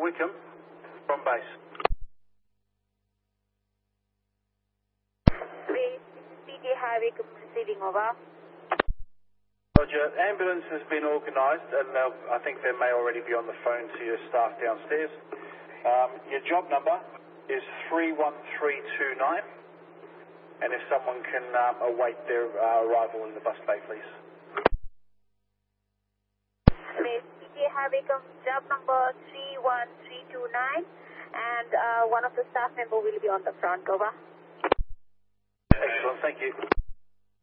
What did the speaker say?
Wickham from base. Base, CJ Highway receiving, over. Roger, ambulance has been organised and I think they may already be on the phone to your staff downstairs. Your job number is 31329 and if someone can await their arrival in the bus bay, please. Base, CJ Highway job number 31329 and one of the staff member will be on the front, over. Excellent, thank you.